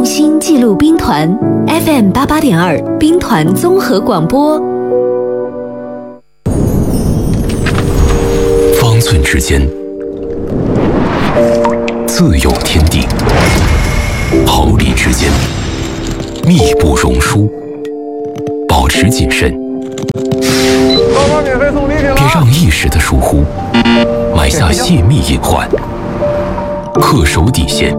用心记录兵团 FM88.2 兵团综合广播。 方寸之间自有天地，毫厘之间密不容疏，保持谨慎，别让一时的疏忽埋下泄密隐患，恪守底线。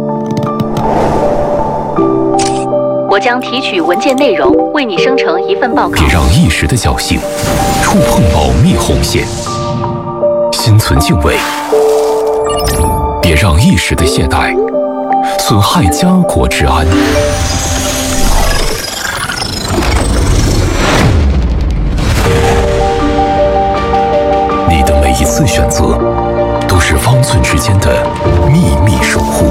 我将提取文件内容，为你生成一份报告。 别让一时的侥幸触碰保密红线，心存敬畏。别让一时的懈怠损害家国治安。你的每一次选择，都是方寸之间的秘密守护。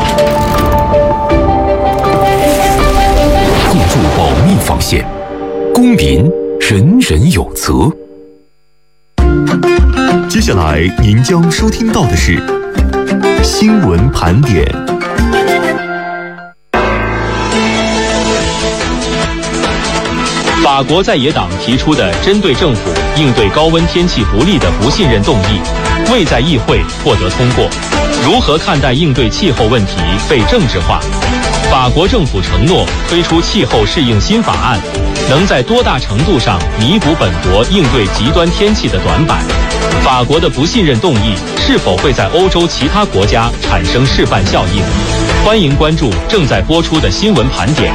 构筑保密防线，公民人人有责。 接下来您将收听到的是新闻盘点。 法国在野党提出的针对政府应对高温天气不利的不信任动议，未在议会获得通过。如何看待应对气候问题被政治化？法国政府承诺推出气候适应新法案，能在多大程度上弥补本国应对极端天气的短板？法国的不信任动议是否会在欧洲其他国家产生示范效应？欢迎关注正在播出的新闻盘点。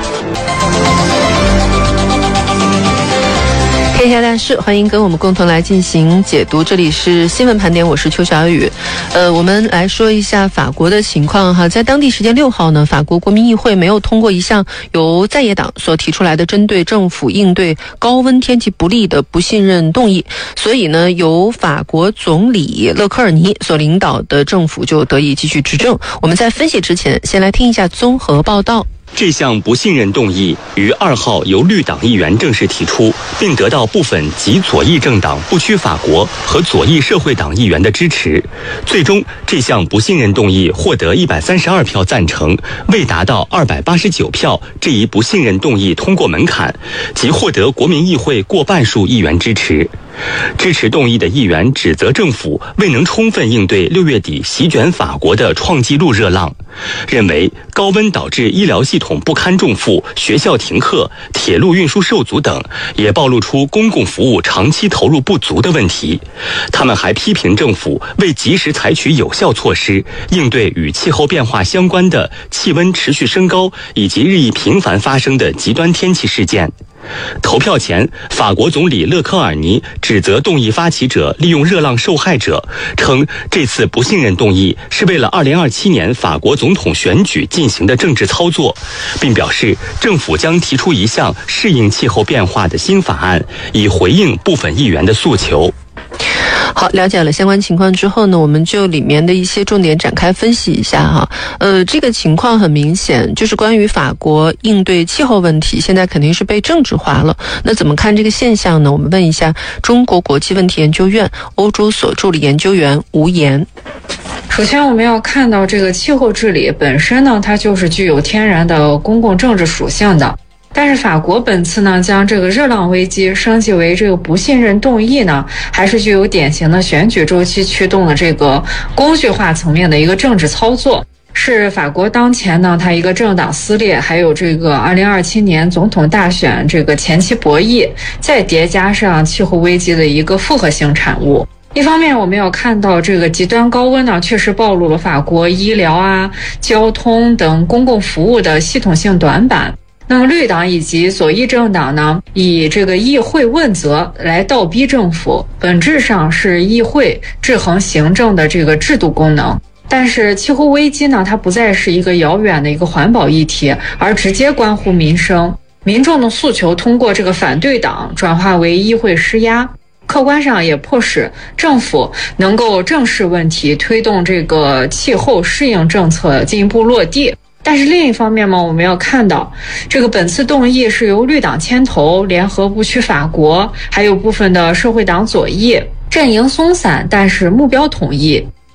天下大事，欢迎跟我们共同来进行解读。这里是新闻盘点，我是邱小雨。我们来说一下法国的情况哈。在当地时间6号呢，法国国民议会没有通过一项由在野党所提出来的针对政府应对高温天气不利的不信任动议，所以呢，由法国总理勒科尔尼所领导的政府就得以继续执政。我们在分析之前，先来听一下综合报道。 这项不信任动议于2号由绿党议员正式提出，并得到部分极左翼政党不屈法国和左翼社会党议员的支持。最终，这项不信任动议获得132票赞成，未达到289票这一不信任动议通过门槛，即获得国民议会过半数议员支持。支持动议的议员指责政府未能充分应对6月底席卷法国的创纪录热浪，认为高温导致医疗系统不堪重负，学校停课，铁路运输受阻等，也暴露出公共服务长期投入不足的问题。他们还批评政府未及时采取有效措施，应对与气候变化相关的气温持续升高以及日益频繁发生的极端天气事件。投票前，法国总理勒科尔尼指责动议发起者利用热浪受害者，称这次不信任动议是为了2027年法国总统选举进行的政治操作，并表示政府将提出一项适应气候变化的新法案，以回应部分议员的诉求。 好，了解了相关情况之后呢，我们就里面的一些重点展开分析一下哈。这个情况很明显，就是关于法国应对气候问题，现在肯定是被政治化了。那怎么看这个现象呢？我们问一下中国国际问题研究院欧洲所助理研究员吴岩。 首先，我们要看到这个气候治理本身呢，它就是具有天然的公共政治属性的。但是法国本次呢，将这个热浪危机升级为这个不信任动议呢，还是具有典型的选举周期驱动的这个工具化层面的一个政治操作，是法国当前呢，它一个政党撕裂，还有这个2027年总统大选这个前期博弈，再叠加上气候危机的一个复合性产物。一方面，我们要看到这个极端高温呢，确实暴露了法国医疗啊、交通等公共服务的系统性短板。那么绿党以及左翼政党呢，以这个议会问责来倒逼政府，本质上是议会制衡行政的这个制度功能。但是气候危机呢，它不再是一个遥远的一个环保议题，而直接关乎民生。民众的诉求通过这个反对党转化为议会施压，客观上也迫使政府能够正视问题，推动这个气候适应政策进一步落地。但是另一方面嘛，我们要看到这个本次动议是由绿党牵头，联合不屈法国，还有部分的社会党左翼，阵营松散，但是目标统一。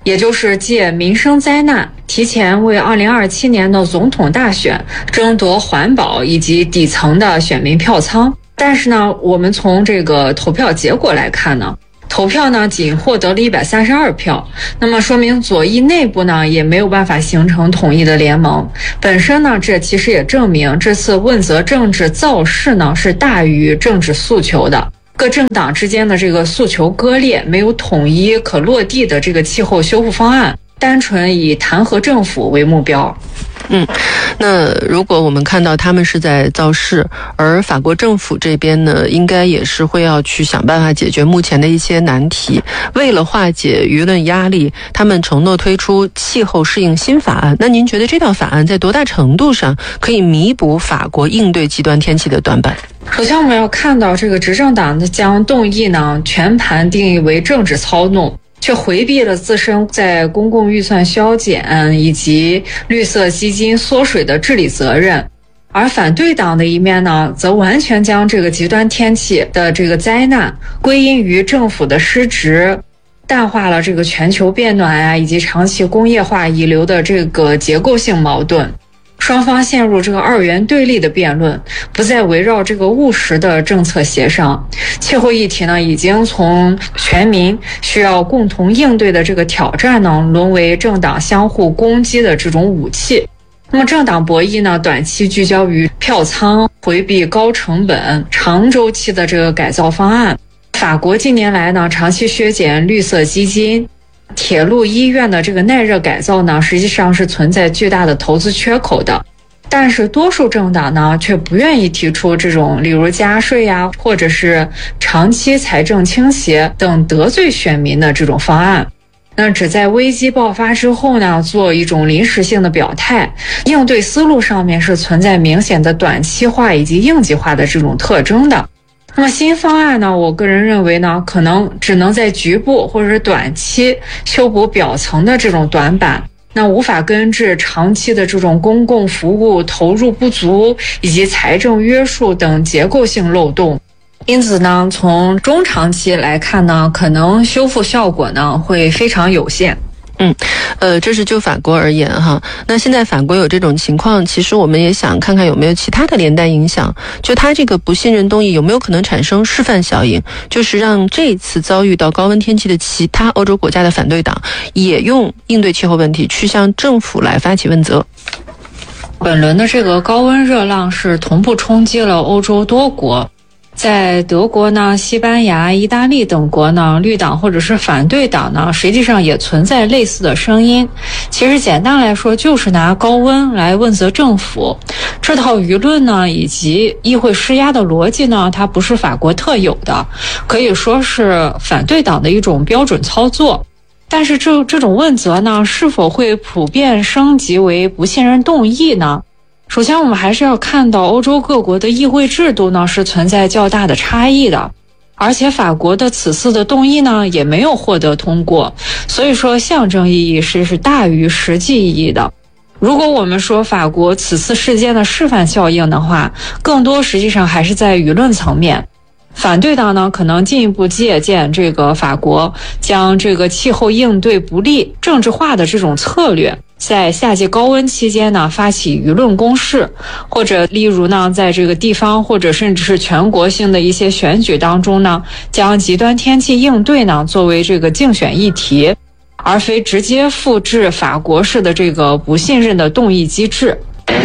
也就是借民生灾难提前为2027年的总统大选争夺环保以及底层的选民票仓。但是呢，我们从这个投票结果来看呢，投票呢仅获得了132票，那么说明左翼内部呢也没有办法形成统一的联盟。本身呢，这其实也证明这次问责政治造势呢是大于政治诉求的。各政党之间的这个诉求割裂，没有统一可落地的这个气候修复方案，单纯以弹劾政府为目标。 那如果我们看到他们是在造势，而法国政府这边呢，应该也是会要去想办法解决目前的一些难题。为了化解舆论压力，他们承诺推出气候适应新法案。那您觉得这套法案在多大程度上可以弥补法国应对极端天气的短板？ 首先我们要看到这个执政党将动议呢全盘定义为政治操弄，却回避了自身在公共预算削减以及绿色基金缩水的治理责任。而反对党的一面呢，则完全将这个极端天气的这个灾难归因于政府的失职，淡化了这个全球变暖以及长期工业化遗留的这个结构性矛盾。双方陷入这个二元对立的辩论，不再围绕这个务实的政策协商。气候议题呢，已经从全民需要共同应对的这个挑战呢，沦为政党相互攻击的这种武器。那么政党博弈呢，短期聚焦于票仓，回避高成本、长周期的这个改造方案。法国近年来呢，长期削减绿色基金。铁路医院的这个耐热改造呢，实际上是存在巨大的投资缺口的，但是多数政党呢却不愿意提出这种例如加税或者是长期财政倾斜等得罪选民的这种方案。那只在危机爆发之后呢，做一种临时性的表态，应对思路上面是存在明显的短期化以及应急化的这种特征的。那么新方案呢，我个人认为呢，可能只能在局部或者是短期修补表层的这种短板，那无法根治长期的这种公共服务投入不足以及财政约束等结构性漏洞。因此呢，从中长期来看呢，可能修复效果呢会非常有限。 这是就法国而言哈。那现在法国有这种情况，其实我们也想看看有没有其他的连带影响。就它这个不信任动议有没有可能产生示范效应，就是让这次遭遇到高温天气的其他欧洲国家的反对党也用应对气候问题去向政府来发起问责。 本轮的这个高温热浪是同步冲击了欧洲多国。在德国呢、西班牙、意大利等国呢，绿党或者是反对党呢，实际上也存在类似的声音。其实简单来说，就是拿高温来问责政府。这套舆论呢，以及议会施压的逻辑呢，它不是法国特有的，可以说是反对党的一种标准操作。但是这种问责呢，是否会普遍升级为不信任动议呢？首先我们还是要看到欧洲各国的议会制度呢是存在较大的差异的，而且法国的此次的动议呢也没有获得通过，所以说象征意义是大于实际意义的。如果我们说法国此次事件的示范效应的话，更多实际上还是在舆论层面。反对党呢可能进一步借鉴这个法国将这个气候应对不利政治化的这种策略，在夏季高温期间呢发起舆论攻势，或者例如呢在这个地方或者甚至是全国性的一些选举当中呢，将极端天气应对呢作为这个竞选议题，而非直接复制法国式的这个不信任的动议机制。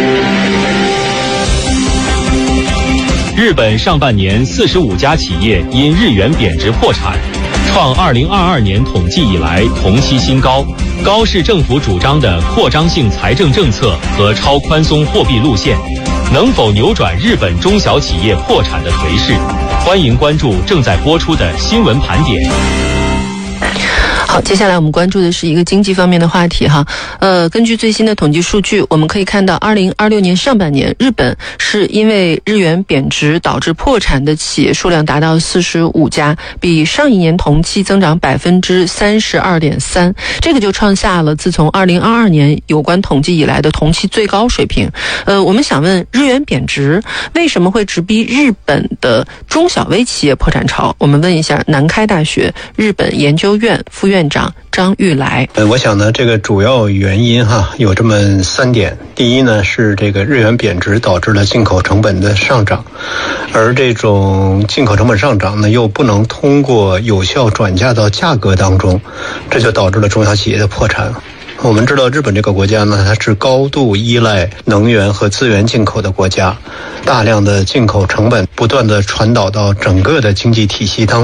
日本上半年45家企业因日元贬值破产，创2022年统计以来同期新高。高市政府主张的扩张性财政政策和超宽松货币路线，能否扭转日本中小企业破产的颓势？欢迎关注正在播出的新闻盘点。 好，接下来我们关注的是一个经济方面的话题哈。根据最新的统计数据，我们可以看到2026年上半年，日本是因为日元贬值导致破产的企业数量达到45家，比上一年同期增长32.3%，这个就创下了自从2022年有关统计以来的同期最高水平。我们想问，日元贬值为什么会直逼日本的中小微企业破产潮？我们问一下南开大学日本研究院副院院长张玉来。 我想呢，这个主要原因有这么3点。第一呢，是这个日元贬值导致了进口成本的上涨，而这种进口成本上涨呢，又不能通过有效转嫁到价格当中，这就导致了中小企业的破产。我们知道日本这个国家呢，它是高度依赖能源和资源进口的国家，大量的进口成本不断的传导到整个的经济体系当中。